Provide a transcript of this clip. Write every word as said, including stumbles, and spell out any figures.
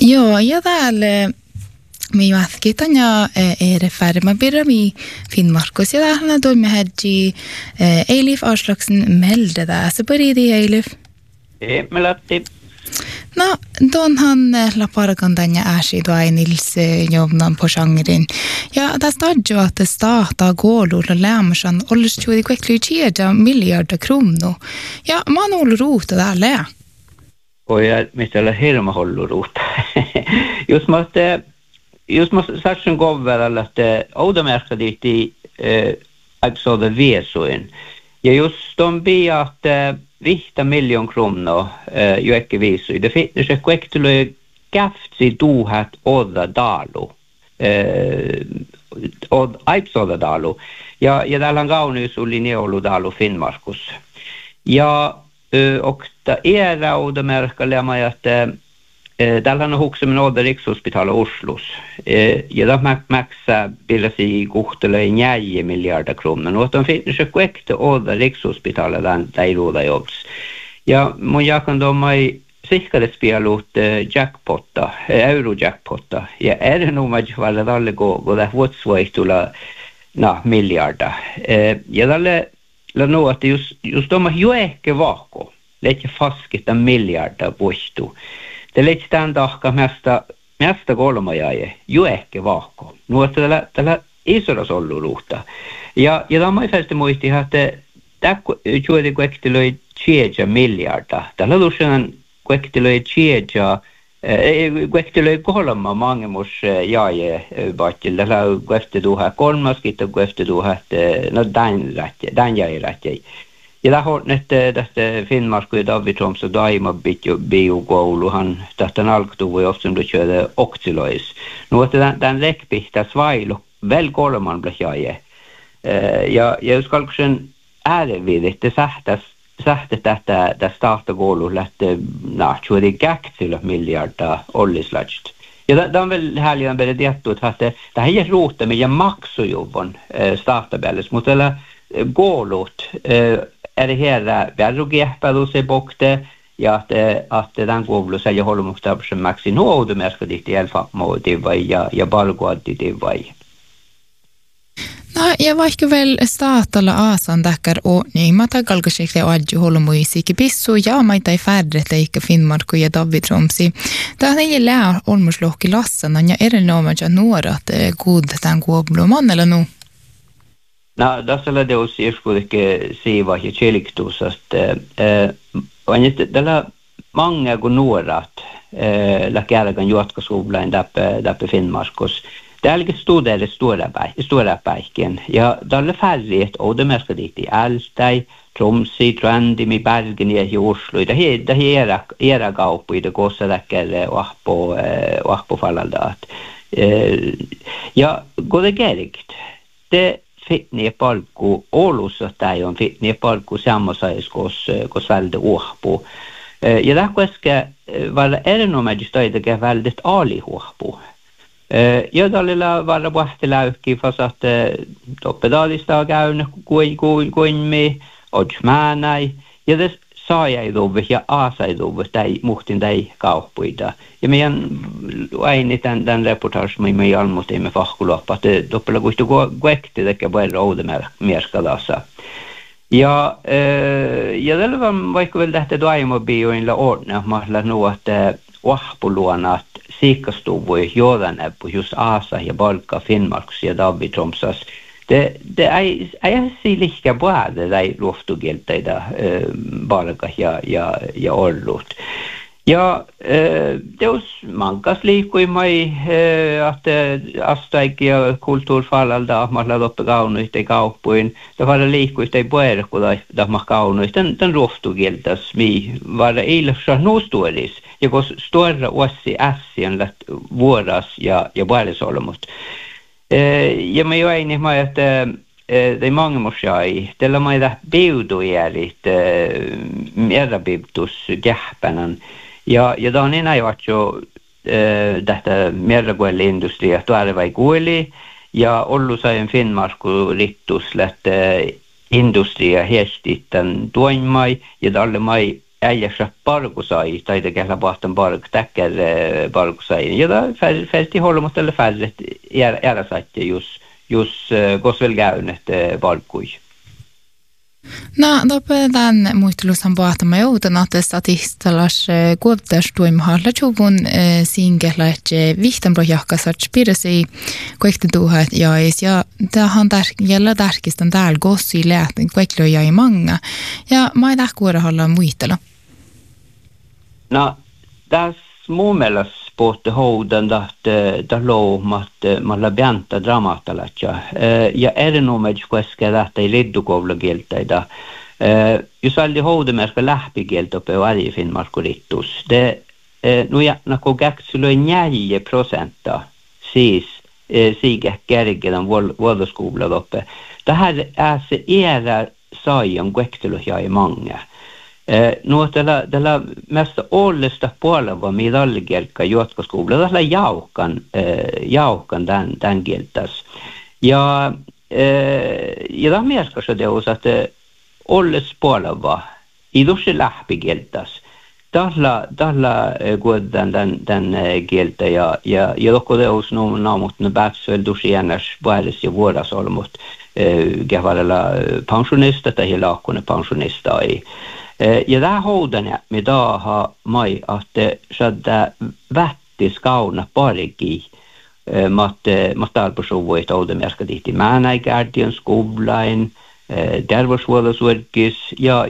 Joo, ja täällä me jatketaan ja eri färma pirami Finnmarkus ja täällä toimme hädji Eilif Aslaksen melde tässä paridi Eilif. Ei, me lähti. No, tuonhan laparkan tänne äsi tuainils jobnan på genren. Ja tästä adjo att starta gålulla lämsan olles juuri kvekli tjeda miljarder kronor. Ja man håller rota där lä. Och jag missade hirma håller rota. Just måste just måste satsen gover att odomärka dit i eh alltså vesoin. Ja just de be att vihta miljon kronor eh ju ekki visu. Det finns ju kvektulle gafti duhat oda dalu. Eh od aipsoda dalu. Ja ja täällä on kaunis uli neolu dalu Finnmarkus. Ja och det är odomärka lämma att täällä on huksemin oda Rikshospitalet Oslos. Ja det maxa bilasi kuhtele nio miljarder kronor. Och de finns ju kvekte oda Rikshospitalet den där roda jobs. Ja mun jakan då mai sikkerhetspielut jackpotta, eurojackpotta. Ja är det nog med vad det alla går går det vuotsvaihtulla na miljarder. Ja tälle la no att just just de har ju ehkä vako. Lägger faskita miljarder vuostu. Det lägger den dahka mesta mesta kolmajaje ju ehkä vako. No että tällä tällä isolla solluruutta. Ja ja tämä fäste muisti että tämä juuri kvektiloi tjeja miljarder. Tällä lusen kvektiloi tjeja kvektiloi kolma mangemus jaje batil. Tällä kvektiduha kolmas kitta kvektiduha no dan rätte dan jaje rätte. Ja det har nyt tästä Finnmark och David Thompson daima bitju biogoulu han tästä alktu voi ofta bli körde oxilois. Nu att den den räckbihta svailu väl kolman blir jaje. Eh ja jag ska också är det vid det sättas sättet detta det starta goulu lätte na tjude gaktilla miljarder ollislagt. Ja de väl härliga beredetto att det det här är rota med maxojobon starta bälles mot eller gålot är det hela värrogeppa då sig bokte ja att att den gåvlo så jag håller mot där som maxi no det mer ska dit i alla fall må det var ja jag bara går dit det var. No, ja vaikka väl staatalla aasan täkkär on, niin mä takalkasiksi adju holomuisikin pissu ja maita ei färdet eikä Finnmarku ja David Tromsi. Tämä ei lää olmuslohki lassana ja erinomaan ja nuorat god tämän kuoblu mannella nu. No, tässä on det också kuitenkin siiva ja cheliktus att eh on inte tällä många gå nuorat eh la kärkan juotkoskolan där där Finnmarkus. Det är lite stor där stora berg, stora bergen. Ja, där färdigt och det mesta dit i Alstai, Tromsø, Trondheim i Bergen i Oslo. Det här det här era era gaupo i det gossa räcker och på och på fallaldat. Eh ja, går det gerigt. Det fitne palku Oulussa tai on fitne palku sammasaiskos kos välde ohpo. Ja det koska var erinomaisesti taitakin väldigt alihuohpo. Ja tällä vara vahtelaukki fasat toppedalista käynyt kuin kuin kuin me odsmanai ja des sai dove ja asai dove tai muhtin tai kauppuita. Ja meidän aina tämän tämän reportage me almosti me fahkuloppa te toppela kuistu kuekti tekee vain roudemer mierskadassa. Ja ja tällä vaan vaikka vielä tähtä toimo bioilla ordna mahla nuot wahpuluonat siikastuvui jodanäppu just Aasa ja Balka Finnmarks ja David Tromsas. Det det är är sig lika bra det där luftugilta där Balka ja ja ja Orlut. Ja eh det är mankas likoi mai att astaiki ja kulturfallalda mahla loppa kaunut ei kauppuin. Det var likoi ei puerku da da mah kaunut den den luftugiltas mi var ilsa nostoris. Ja kos stora ossi ässien lätt vuoras ja ja puolisolmut. Eh ja me jo ei niin että det är många morsai. Tällä maida biuduelit mera bibtus jähpänan. Ja ja då ni näi vacho eh detta mera goelle industria tuare vai goeli ja ollu sain Finnmarku rittus lätt industria hestitten tuonmai ja dalle mai äijässä parkusai, tai tekellä vahtan park, täkker parkusai. Ja da fästi holmot eller färret järjesaitti, jos, jos kosvel käynyt parkui. No, då tämän muistelusan paatamme jouten, että statistalas kuoptastuimhalla chuvun singellä, että vihtanprojahkasat spirasi kaikki tuhat jäis, ja tähän jäljellä tärkistän täällä gossi lähten kaikki jäi manga, ja mä ei tähkuudahalla muistella. No, tässä mun mielestä pohti houden, että loomat, mä läpiäntä dramaattaletta. Ja erinomaisesti kuitenkin lähtee riddukoululla kieltäitä. Jos alli houdemerkka lähpikieltä på varje Finnmark-rittus, det nu jätna kun käksylöi neljä prosenttia, siis siitä kärkelen vuodoskoululla uppe. Tähän är se era saajan kuektelyhjaa i många. No, tällä, tällä mesta ollesta puolella midallikielkka jotkoskoululla, tällä jauhkan, jauhkan tämän, tämän kieltäs. Ja, ja tämä mielestäni teos, että olles puolella, i dusse lähpikieltäs. Tällä, tällä kuitenkin tämän, tämän kieltä, ja, ja, ja tokko teos on naamutna päätsyel dusse jännäs vaihdes ja vuodasolmut, kävalella pensionista tai laakkunne pensionista ei. Ja tämä houdana, mitä har mai, että saada vättis kauna parikin, mutta alpusuvui taudemerkka tihti määnäikärtien skoblain, terveyshuollosuorkis ja